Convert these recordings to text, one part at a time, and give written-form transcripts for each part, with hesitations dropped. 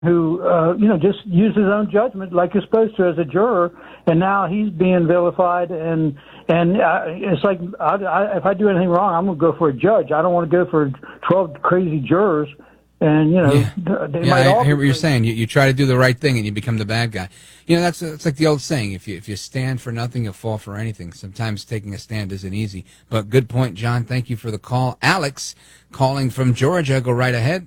who, just used his own judgment like you're supposed to as a juror, and now he's being vilified. And it's like, if I do anything wrong, I'm going to go for a judge. I don't want to go for 12 crazy jurors. And, I hear what you're saying. You try to do the right thing and you become the bad guy. It's like the old saying, if you stand for nothing, you'll fall for anything. Sometimes taking a stand isn't easy. But good point, John. Thank you for the call. Alex, calling from Georgia. Go right ahead.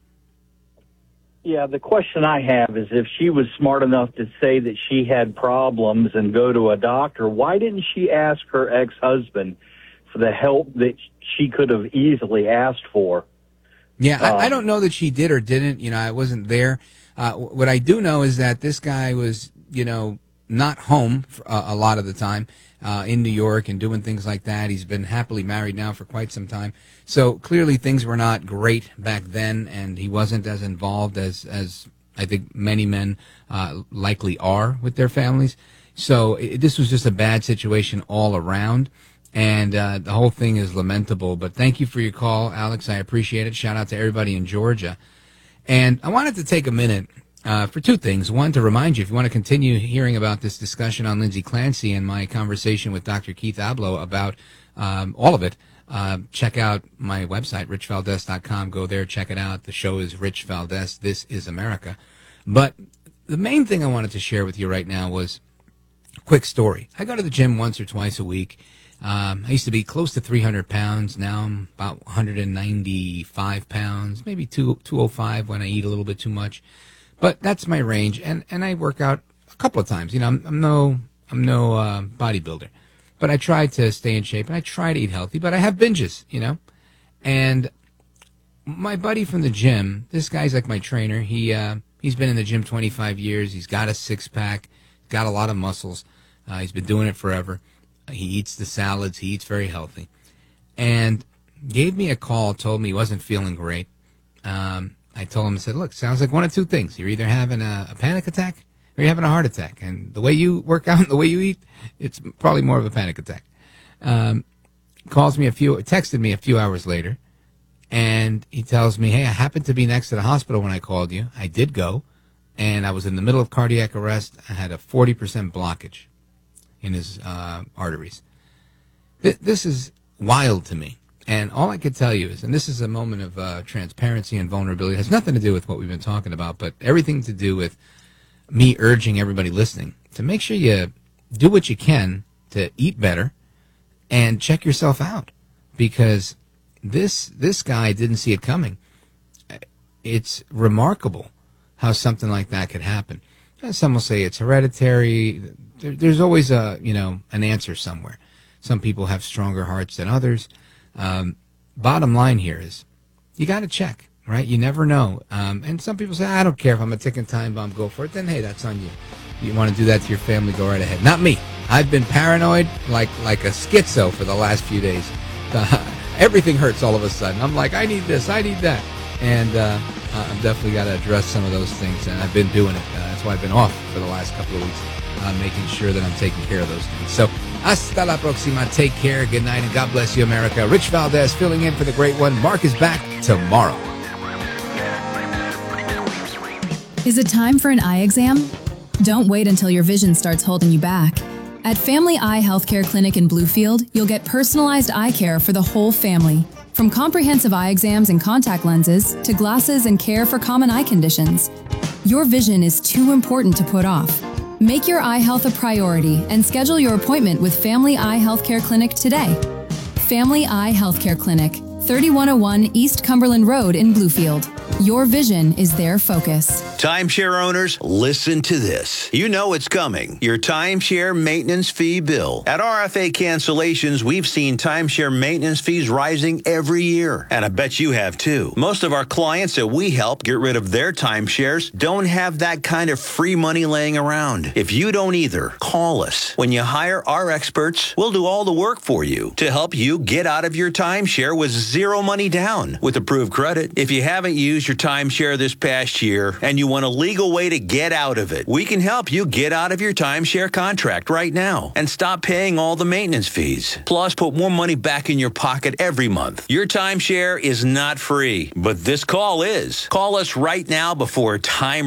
Yeah, the question I have is if she was smart enough to say that she had problems and go to a doctor, why didn't she ask her ex-husband for the help that she could have easily asked for? Yeah, I don't know that she did or didn't. I wasn't there. What I do know is that this guy was, not home a lot of the time in New York and doing things like that. He's been happily married now for quite some time. So clearly things were not great back then, and he wasn't as involved as I think many men likely are with their families. So this was just a bad situation all around. And the whole thing is lamentable. But thank you for your call, Alex. I appreciate it. Shout out to everybody in Georgia. And I wanted to take a minute for two things. One, to remind you, if you want to continue hearing about this discussion on Lindsay Clancy and my conversation with Dr. Keith Abloh about all of it, check out my website, richvaldez.com. Go there, check it out. The show is Rich Valdez. This is America. But the main thing I wanted to share with you right now was a quick story. I go to the gym once or twice a week. I used to be close to 300 pounds. Now I'm about 195 pounds, maybe 205 when I eat a little bit too much. But that's my range, and I work out a couple of times. I'm no bodybuilder, but I try to stay in shape and I try to eat healthy. But I have binges, And my buddy from the gym, this guy's like my trainer. He's been in the gym 25 years. He's got a six-pack, got a lot of muscles. He's been doing it forever. He eats the salads. He eats very healthy. And gave me a call, told me he wasn't feeling great. I told him, I said, look, sounds like one of two things. You're either having a panic attack or you're having a heart attack. And the way you work out and the way you eat, it's probably more of a panic attack. Texted me a few hours later, and he tells me, hey, I happened to be next to the hospital when I called you. I did go, and I was in the middle of cardiac arrest. I had a 40% blockage in his arteries. This is wild to me. And all I could tell you is, and this is a moment of transparency and vulnerability. It has nothing to do with what we've been talking about, but everything to do with me urging everybody listening to make sure you do what you can to eat better and check yourself out. Because this guy didn't see it coming. It's remarkable how something like that could happen. Some will say it's hereditary. There's always an answer somewhere. Some people have stronger hearts than others. Bottom line here is you got to check, right? You never know. And some people say, I don't care if I'm a ticking time bomb, go for it. Then, hey, that's on you. You want to do that to your family, go right ahead. Not me. I've been paranoid like a schizo for the last few days. Everything hurts all of a sudden. I'm like, I need this, I need that. And I've definitely got to address some of those things, and I've been doing it. That's why I've been off for the last couple of weeks, making sure that I'm taking care of those things. So, hasta la próxima. Take care. Good night, and God bless you, America. Rich Valdez filling in for the great one. Mark is back tomorrow. Is it time for an eye exam? Don't wait until your vision starts holding you back. At Family Eye Healthcare Clinic in Bluefield, you'll get personalized eye care for the whole family. From comprehensive eye exams and contact lenses to glasses and care for common eye conditions. Your vision is too important to put off. Make your eye health a priority and schedule your appointment with Family Eye Healthcare Clinic today. Family Eye Healthcare Clinic, 3101 East Cumberland Road in Bluefield. Your vision is their focus. Timeshare owners, listen to this. You know it's coming. Your timeshare maintenance fee bill. At RFA Cancellations, we've seen timeshare maintenance fees rising every year. And I bet you have too. Most of our clients that we help get rid of their timeshares don't have that kind of free money laying around. If you don't either, call us. When you hire our experts, we'll do all the work for you to help you get out of your timeshare with zero money down with approved credit. If you haven't used used your timeshare this past year and you want a legal way to get out of it, we can help you get out of your timeshare contract right now and stop paying all the maintenance fees. Plus, put more money back in your pocket every month. Your timeshare is not free, but this call is. Call us right now before time